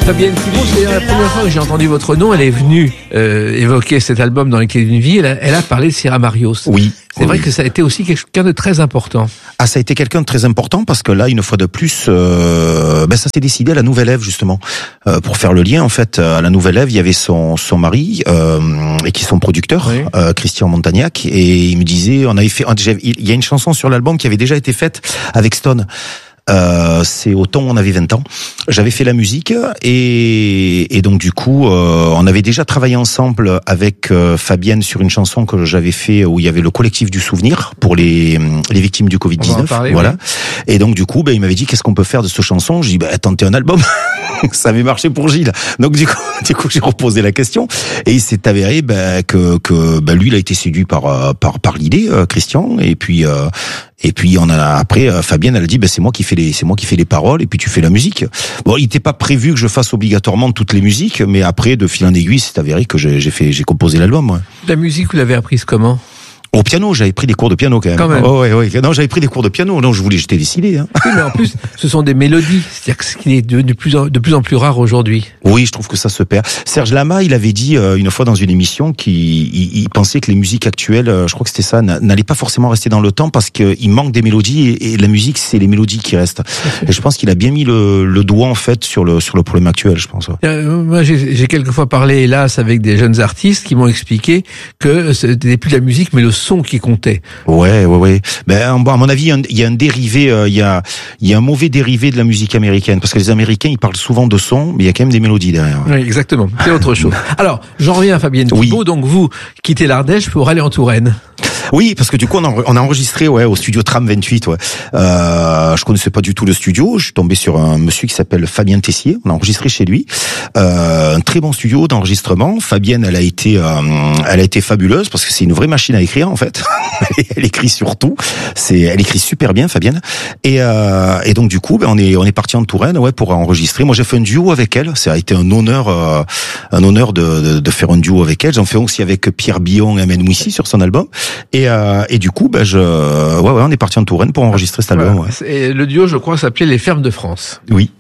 Fabienne Thibault, c'est la première fois que j'ai entendu votre nom. Elle est venue évoquer cet album dans Les Clés d'une vie. Elle a parlé de Sierra Marios. Oui. C'est vrai que ça a été aussi quelqu'un de très important. Ah, ça a été quelqu'un de très important parce que là, une fois de plus, ça s'est décidé à la Nouvelle Ève justement pour faire le lien. En fait, à la Nouvelle Ève, il y avait son mari et qui est son producteur, oui. Christian Montagnac, et il me disait, il y a une chanson sur l'album qui avait déjà été faite avec Stone. C'est au temps où on avait 20 ans. J'avais fait la musique et donc du coup, on avait déjà travaillé ensemble avec Fabienne sur une chanson que j'avais fait où il y avait le collectif du souvenir pour les victimes du Covid-19. Parler, voilà. Oui. Et donc du coup, il m'avait dit qu'est-ce qu'on peut faire de cette chanson. Je dis tentez un album. Ça avait marché pour Gilles. Donc du coup, j'ai reposé la question et il s'est avéré que lui, il a été séduit par l'idée, Christian, et puis on a après Fabienne, elle a dit c'est moi qui fais les paroles et puis tu fais la musique. Bon, il n'était pas prévu que je fasse obligatoirement toutes les musiques, mais après de fil en aiguille, c'est avéré que j'ai composé l'album. Ouais. La musique, vous l'avez apprise comment? Au piano, j'avais pris des cours de piano quand même. Quand même. Oh, ouais. Non, j'avais pris des cours de piano. Non, j'étais décidé. Hein. Oui, mais en plus, ce sont des mélodies. C'est-à-dire que ce qui est de plus en plus rare aujourd'hui. Oui, je trouve que ça se perd. Serge Lama, il avait dit une fois dans une émission qu'il pensait que les musiques actuelles, je crois que c'était ça, n'allaient pas forcément rester dans le temps parce qu'il manque des mélodies et la musique, c'est les mélodies qui restent. Et je pense qu'il a bien mis le doigt en fait sur le problème actuel, je pense. Ouais. Moi, j'ai quelquefois parlé, hélas, avec des jeunes artistes qui m'ont expliqué que ce n'était plus la musique, mais le son qui comptait. Ouais. À mon avis, il y a un dérivé, il y a un mauvais dérivé de la musique américaine, parce que les Américains, ils parlent souvent de son, mais il y a quand même des mélodies derrière. Oui, exactement. C'est autre chose. Alors, j'en reviens à Fabienne Thibault. Oui. Donc, vous quittez l'Ardèche pour aller en Touraine. Oui, parce que du coup, on a enregistré, au studio Tram 28, ouais. Je connaissais pas du tout le studio. Je suis tombé sur un monsieur qui s'appelle Fabien Tessier. On a enregistré chez lui. Un très bon studio d'enregistrement. Fabienne, elle a été fabuleuse parce que c'est une vraie machine à écrire, en fait. Elle écrit sur tout. Elle écrit super bien, Fabienne. Et donc, du coup, on est parti en Touraine, pour enregistrer. Moi, j'ai fait un duo avec elle. Ça a été un honneur de faire un duo avec elle. J'en fais aussi avec Pierre Billon et Amen Mouissi sur son album. Et du coup, on est parti en Touraine pour enregistrer cet album. Voilà. Ouais. Et le duo, je crois, s'appelait Les Fermes de France. Oui.